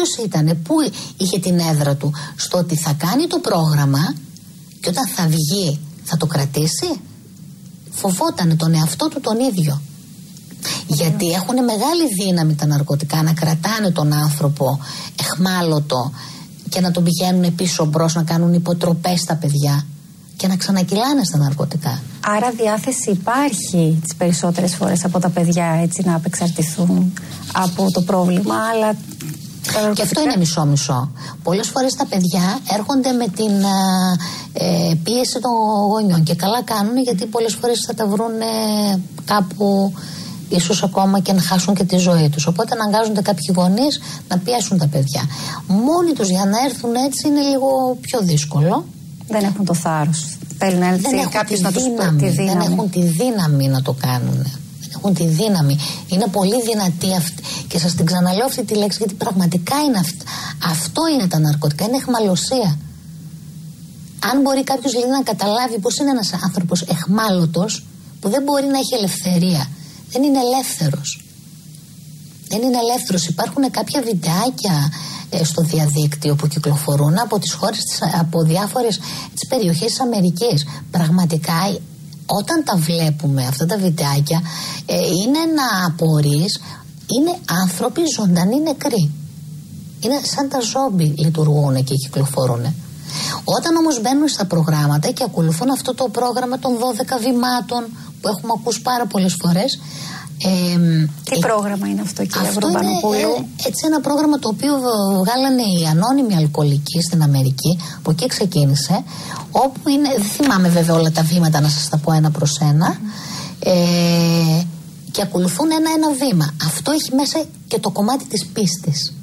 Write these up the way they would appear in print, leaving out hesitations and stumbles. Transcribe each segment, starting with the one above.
ποιος ήτανε, πού είχε την έδρα του? Στο ότι θα κάνει το πρόγραμμα και όταν θα βγει θα το κρατήσει. Φοβότανε τον εαυτό του τον ίδιο. Γιατί έχουν μεγάλη δύναμη τα ναρκωτικά να κρατάνε τον άνθρωπο εχμάλωτο και να τον πηγαίνουν πίσω μπρος, να κάνουν υποτροπές στα παιδιά και να ξανακυλάνε στα ναρκωτικά. Άρα διάθεση υπάρχει τις περισσότερες φορές από τα παιδιά, έτσι, να απεξαρτηθούν από το πρόβλημα, αλλά και αυτό είναι μισό-μισό. Πολλές φορές τα παιδιά έρχονται με την πίεση των γονιών και καλά κάνουν, γιατί πολλές φορές θα τα βρουν κάπου, ίσως ακόμα και να χάσουν και τη ζωή τους. Οπότε αναγκάζονται κάποιοι γονείς να πιέσουν τα παιδιά. Μόνοι τους για να έρθουν έτσι είναι λίγο πιο δύσκολο. Δεν έχουν το θάρρος. Θέλουν έτσι κάποιος να τους πει τη δύναμη. Δεν έχουν τη δύναμη να το κάνουν. Έχουν τη δύναμη. Είναι πολύ δυνατή αυτή. Και σας την ξαναλέω αυτή τη λέξη, γιατί πραγματικά είναι αυτό είναι τα ναρκωτικά. Είναι αιχμαλωσία. Αν μπορεί κάποιος δηλαδή να καταλάβει πως είναι ένας άνθρωπος αιχμάλωτος, που δεν μπορεί να έχει ελευθερία, δεν είναι ελεύθερος. Δεν είναι ελεύθερος. Υπάρχουν κάποια βιντεάκια στο διαδίκτυο που κυκλοφορούν από τις χώρες, από διάφορες περιοχές της Αμερικής. Πραγματικά όταν τα βλέπουμε αυτά τα βιντεάκια, είναι να απορείς, είναι άνθρωποι ζωντανοί νεκροί. Είναι σαν τα ζόμπι λειτουργούν και κυκλοφορούν. Όταν όμως μπαίνουν στα προγράμματα και ακολουθούν αυτό το πρόγραμμα των 12 βημάτων που έχουμε ακούσει πάρα πολλές φορές. Τι πρόγραμμα είναι αυτό, κύριε Βρουμπανοπούλου? Είναι έτσι ένα πρόγραμμα το οποίο βγάλανε οι ανώνυμοι αλκοολικοί στην Αμερική, από εκεί ξεκίνησε, όπου είναι, δεν θυμάμαι βέβαια όλα τα βήματα να σας τα πω ένα προς ένα, και ακολουθούν ένα βήμα. Αυτό έχει μέσα και το κομμάτι της πίστης.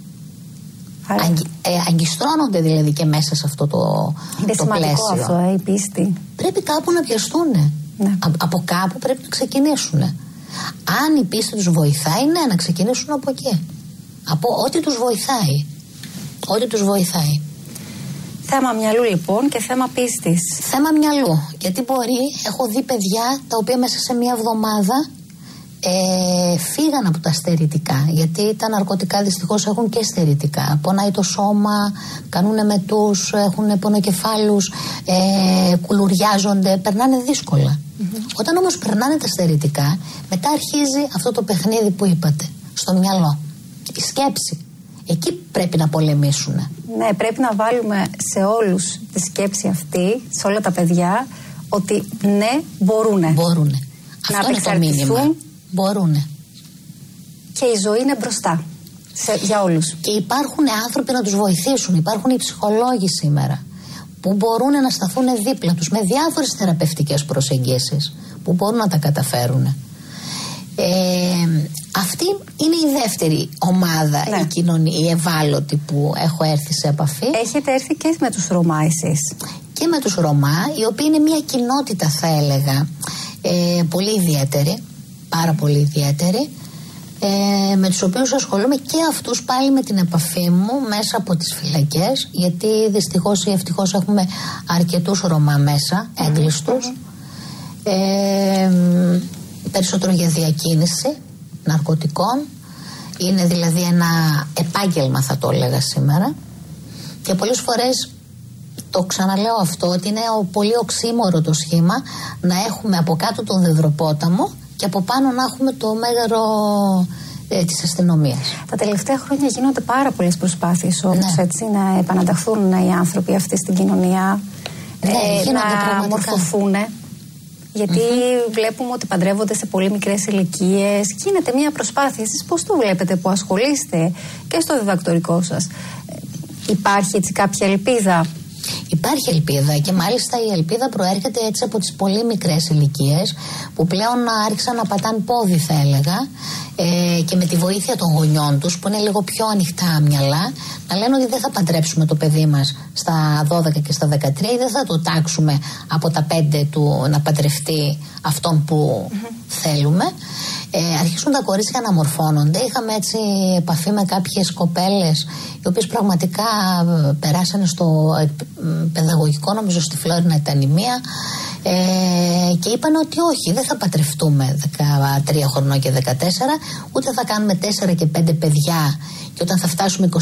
Αγκιστρώνονται δηλαδή και μέσα σε αυτό το σημαντικό πλαίσιο. Αυτό, η πίστη. Πρέπει κάπου να πιαστούν. Ναι. Από κάπου πρέπει να ξεκινήσουν. Αν η πίστη τους βοηθάει, ναι, να ξεκινήσουν από εκεί. Από ό,τι τους βοηθάει. Ό,τι τους βοηθάει. Θέμα μυαλού λοιπόν και θέμα πίστης. Θέμα μυαλού. Γιατί έχω δει παιδιά τα οποία μέσα σε μία εβδομάδα φύγαν από τα στερητικά. Γιατί τα ναρκωτικά δυστυχώς έχουν και στερητικά. Πονάει το σώμα, κάνουν μετούς, έχουν πονοκεφάλους, κουλουριάζονται, περνάνε δύσκολα. Όταν όμως περνάνε τα στερητικά, μετά αρχίζει αυτό το παιχνίδι που είπατε, στο μυαλό. Η σκέψη. Εκεί πρέπει να πολεμήσουν. Ναι, πρέπει να βάλουμε σε όλους τη σκέψη αυτή, σε όλα τα παιδιά, ότι ναι, μπορούνε. Να απεξαρτηθούν. Μπορούνε. Και η ζωή είναι μπροστά. Για όλους. Και υπάρχουν άνθρωποι να τους βοηθήσουν. Υπάρχουν οι ψυχολόγοι σήμερα που μπορούν να σταθούν δίπλα τους με διάφορες θεραπευτικές προσεγγίσεις που μπορούν να τα καταφέρουν. Αυτή είναι η δεύτερη ομάδα, ναι. Η ευάλωτη που έχω έρθει σε επαφή. Έχετε έρθει και με τους Ρωμά εσείς? Και με τους Ρωμά, οι οποίοι είναι μια κοινότητα, θα έλεγα, πολύ ιδιαίτερη, πάρα πολύ ιδιαίτερη, με τους οποίους ασχολούμαι και αυτούς πάλι με την επαφή μου μέσα από τις φυλακές, γιατί δυστυχώς ή ευτυχώς έχουμε αρκετούς Ρωμά μέσα, έγκλειστους, περισσότερο για διακίνηση ναρκωτικών. Είναι δηλαδή ένα επάγγελμα, θα το έλεγα σήμερα, και πολλές φορές το ξαναλέω αυτό, ότι είναι πολύ οξύμορο το σχήμα να έχουμε από κάτω τον Δεδροπόταμο και από πάνω να έχουμε το μέγαρο της αστυνομίας. Τα τελευταία χρόνια γίνονται πάρα πολλές προσπάθειες όμως, έτσι, να επανανταχθούν οι άνθρωποι αυτοί στην κοινωνία, να μορφωθούν. Γιατί βλέπουμε ότι παντρεύονται σε πολύ μικρές ηλικίες. Γίνεται μια προσπάθεια. Εσείς πώς το βλέπετε που ασχολείστε και στο διδακτορικό σας? Υπάρχει έτσι κάποια ελπίδα? Υπάρχει ελπίδα, και μάλιστα η ελπίδα προέρχεται έτσι από τις πολύ μικρές ηλικίες, που πλέον άρχισαν να πατάνε πόδι, θα έλεγα, και με τη βοήθεια των γονιών τους που είναι λίγο πιο ανοιχτά μυαλά, να λένε ότι δεν θα παντρέψουμε το παιδί μας στα 12 και στα 13 ή δεν θα το τάξουμε από τα 5 του να παντρευτεί αυτόν που θέλουμε. Αρχίζουν τα κορίτσια να μορφώνονται. Είχαμε έτσι επαφή με κάποιες κοπέλες οι οποίες πραγματικά περάσανε στο παιδαγωγικό, νομίζω στη Φλόρινα ήταν η μία, και είπαν ότι όχι, δεν θα παντρευτούμε 13 χρονών και 14, ούτε θα κάνουμε 4 και 5 παιδιά, και όταν θα φτάσουμε 25